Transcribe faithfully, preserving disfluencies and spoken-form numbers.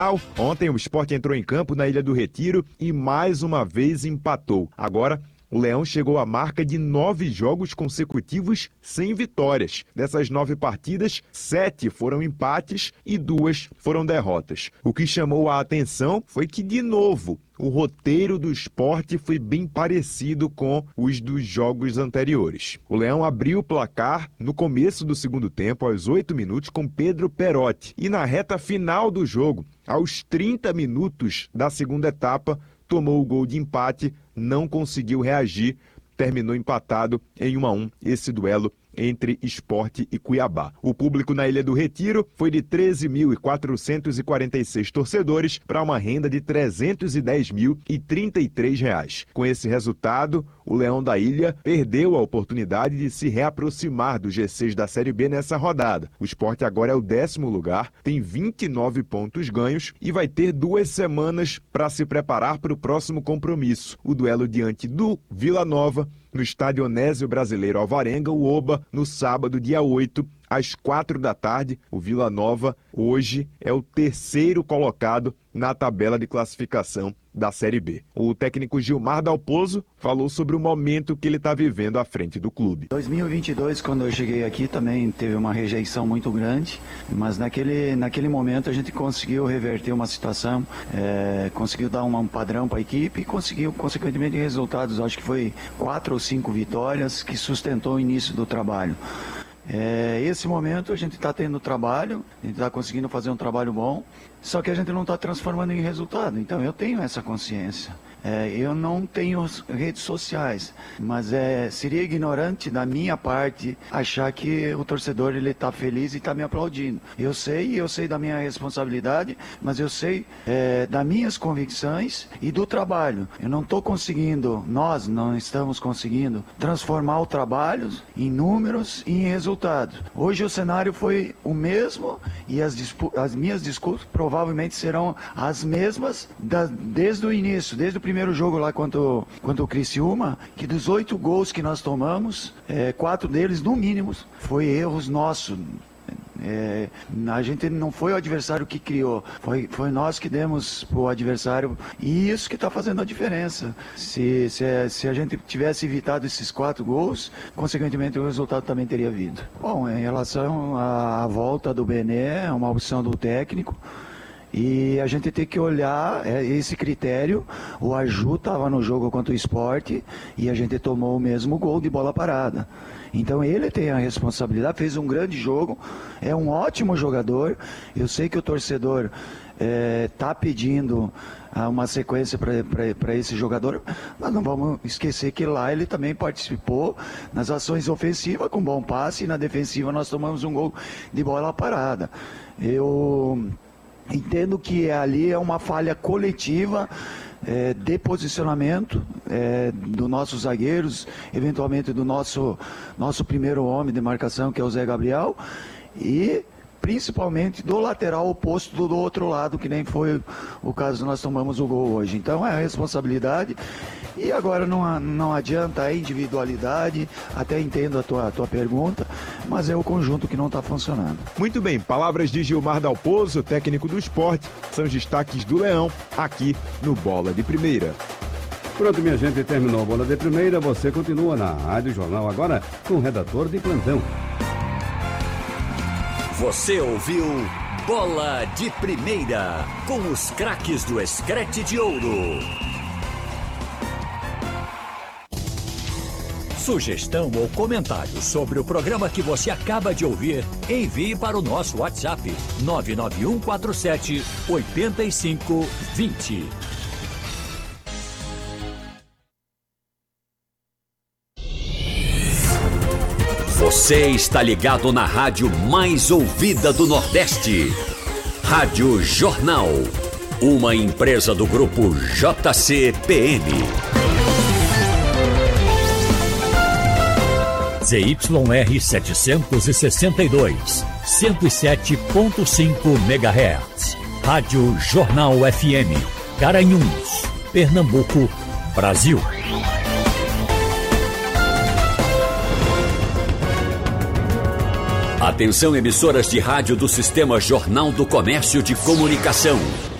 Ontem o Sport entrou em campo na Ilha do Retiro e mais uma vez empatou. Agora, o Leão chegou à marca de nove jogos consecutivos sem vitórias. Dessas nove partidas, sete foram empates e duas foram derrotas. O que chamou a atenção foi que, de novo, o roteiro do Sport foi bem parecido com os dos jogos anteriores. O Leão abriu o placar no começo do segundo tempo, aos oito minutos, com Pedro Perotti. E na reta final do jogo, aos trinta minutos da segunda etapa, tomou o gol de empate, não conseguiu reagir, terminou empatado em um a um esse duelo entre Sport e Cuiabá. O público na Ilha do Retiro foi de treze mil quatrocentos e quarenta e seis torcedores para uma renda de trezentos e dez mil e trinta e três reais. Com esse resultado, o Leão da Ilha perdeu a oportunidade de se reaproximar do G seis da Série B nessa rodada. O Sport agora é o décimo lugar, tem vinte e nove pontos ganhos e vai ter duas semanas para se preparar para o próximo compromisso, o duelo diante do Vila Nova, no estádio Onésio Brasileiro Alvarenga, o Oba, no sábado, dia oito, às quatro da tarde. O Vila Nova, hoje, é o terceiro colocado na tabela de classificação da Série B. O técnico Gilmar Dalpozo falou sobre o momento que ele está vivendo à frente do clube. dois mil e vinte e dois, quando eu cheguei aqui, também teve uma rejeição muito grande, mas naquele, naquele momento a gente conseguiu reverter uma situação, é, conseguiu dar um, um padrão para a equipe e conseguiu, consequentemente, resultados. Acho que foi quatro ou cinco vitórias que sustentou o início do trabalho. É, esse momento a gente está tendo trabalho, a gente está conseguindo fazer um trabalho bom, só que a gente não está transformando em resultado. Então eu tenho essa consciência. É, eu não tenho redes sociais, mas é, seria ignorante da minha parte achar que o torcedor ele está feliz e está me aplaudindo. Eu sei, eu sei da minha responsabilidade, mas eu sei é, das minhas convicções e do trabalho. Eu não estou conseguindo, nós não estamos conseguindo transformar o trabalho em números e em resultados. Hoje o cenário foi o mesmo e as, as minhas desculpas provavelmente serão as mesmas da, desde o início, desde o primeiro jogo lá contra, contra o Criciúma, que dos oito gols que nós tomamos, é, quatro deles, no mínimo, foi erros nossos. É, a gente não foi o adversário que criou, foi, foi nós que demos pro adversário, e isso que está fazendo a diferença. Se, se, se a gente tivesse evitado esses quatro gols, consequentemente o resultado também teria vindo. Bom, em relação à, à volta do Bené, é uma opção do técnico. E a gente tem que olhar esse critério. O Aju estava no jogo contra o Sport e a gente tomou o mesmo gol de bola parada. Então ele tem a responsabilidade, fez um grande jogo, é um ótimo jogador. Eu sei que o torcedor está é, pedindo uma sequência para esse jogador, mas não vamos esquecer que lá ele também participou nas ações ofensivas com bom passe, e na defensiva nós tomamos um gol de bola parada. Eu entendo que ali é uma falha coletiva é, de posicionamento é, dos nossos zagueiros, eventualmente do nosso, nosso primeiro homem de marcação, que é o Zé Gabriel, e principalmente do lateral oposto do outro lado, que nem foi o caso nós tomamos o gol hoje. Então é a responsabilidade. E agora não, não adianta a individualidade, até entendo a tua, a tua pergunta, mas é o conjunto que não está funcionando. Muito bem, palavras de Gilmar Dalpozo, técnico do Sport, são os destaques do Leão, aqui no Bola de Primeira. Pronto, minha gente, terminou a Bola de Primeira, você continua na Rádio Jornal agora com o redator de plantão. Você ouviu Bola de Primeira, com os craques do Screte de Ouro. Sugestão ou comentário sobre o programa que você acaba de ouvir, envie para o nosso WhatsApp nove nove um quatro sete oito cinco dois zero. Você está ligado na rádio mais ouvida do Nordeste. Rádio Jornal, uma empresa do grupo J C P M. Z Y R setecentos e sessenta e dois, cento e sete ponto cinco megahertz. Rádio Jornal F M, Garanhuns, Pernambuco, Brasil. Atenção, emissoras de rádio do Sistema Jornal do Comércio de Comunicação.